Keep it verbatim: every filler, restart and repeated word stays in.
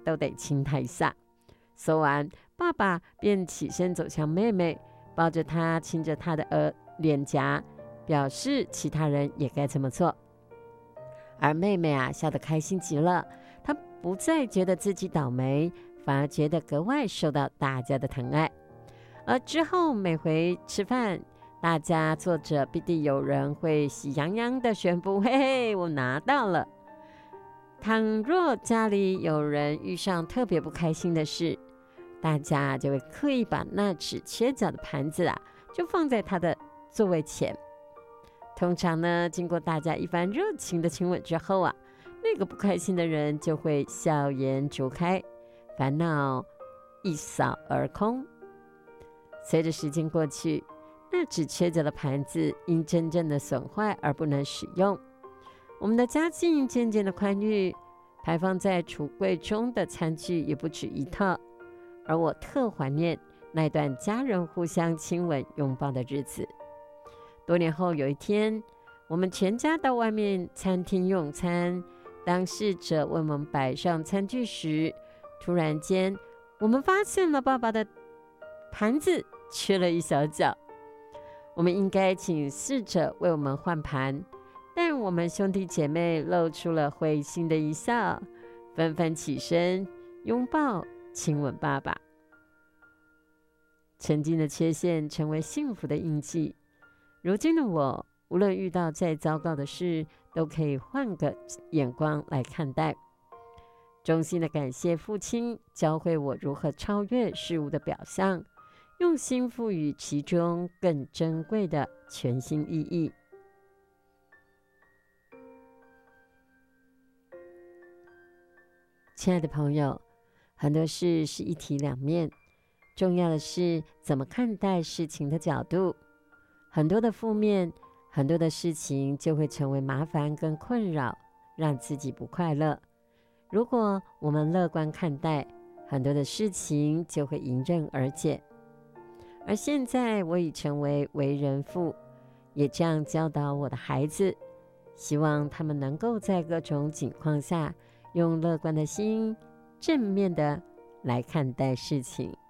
都得亲他一下。说完，爸爸便起身走向妹妹，抱着她，亲着她的额脸颊，表示其他人也该这么做。而妹妹啊，笑得开心极了，她不再觉得自己倒霉，反而觉得格外受到大家的疼爱。而之后每回吃饭，大家坐着，必定有人会喜洋洋地宣布：嘿嘿，我拿到了。倘若家里有人遇上特别不开心的事，大家就会刻意把那只缺角的盘子啊，就放在他的座位前。通常呢，经过大家一番热情的亲吻之后啊，那个不开心的人就会笑颜逐开，烦恼一扫而空。随着时间过去，那只缺角的盘子因真正的损坏而不能使用。我们的家境渐渐的宽裕，排放在橱柜中的餐具也不止一套。而我特怀念那段家人互相亲吻拥抱的日子。多年后有一天，我们全家到外面餐厅用餐，当侍者为我们摆上餐具时，突然间我们发现了爸爸的盘子缺了一小角。我们应该请侍者为我们换盘，但我们兄弟姐妹露出了会心的一笑，纷纷起身拥抱亲吻爸爸。曾经的缺陷成为幸福的印记，如今的我，无论遇到再糟糕的事，都可以换个眼光来看待。衷心的感谢父亲教会我如何超越事物的表象，用心赋予其中更珍贵的全新意义。亲爱的朋友，很多事是一体两面，重要的是怎么看待事情的角度。很多的负面，很多的事情就会成为麻烦跟困扰，让自己不快乐。如果我们乐观看待，很多的事情就会迎刃而解。而现在我已成为为人父，也这样教导我的孩子，希望他们能够在各种情况下用乐观的心，正面的来看待事情。